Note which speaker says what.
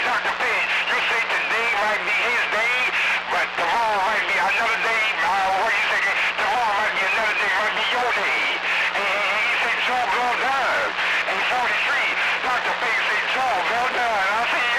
Speaker 1: Dr. Finch, you say today might be his day, but tomorrow might be another day. What you say? Tomorrow might be another day, might be your day. And he said, Joe, well done. And 43, Dr. Finch said, Joe, well done. I said,